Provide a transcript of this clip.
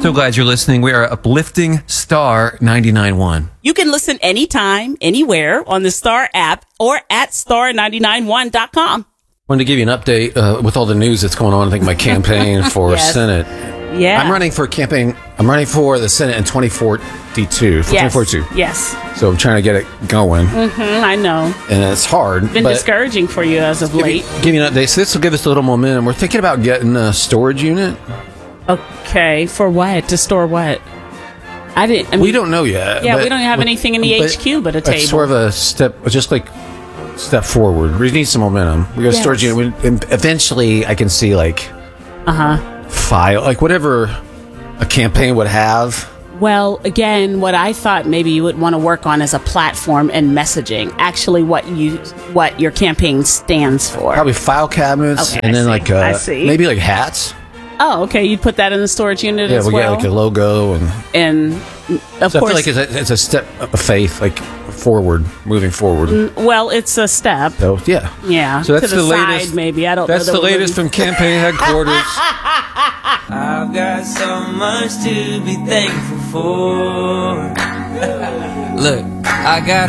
So glad you're listening. We are uplifting Star 99.1. You can listen anytime, anywhere on the Star app or at star991.com. Wanted to give you an update with all the news that's going on. I think my campaign for Yes. Senate. Yeah. I'm running for the Senate in 2042. Yes. 2042. Yes. So I'm trying to get it going. I know. And it's hard. Been but discouraging for you as of late. give you an update. So this will give us a little momentum. We're thinking about getting a storage unit. Okay. For what? To store what? We don't know yet. Yeah, but- we don't have anything in the HQ but a table. It's sort of a step, just like step forward. We need some momentum. We got a Yes. storage unit. And eventually, I can see like file, like whatever a campaign would have. Well, again, what I thought maybe you would want to work on is a platform and messaging. Actually, what your campaign stands for. Probably file cabinets, Okay, and then I see. maybe like hats. Oh, okay. You'd put that in the storage unit Yeah, as we well. got like a logo, and And of so I course, feel like it's a step of faith, like forward, moving forward. well, it's a step. So yeah, Yeah. So that's to the, the side, latest. maybe. I don't That's know. the that we're latest moving- from campaign headquarters. I've got so much to be thankful for. Look, I got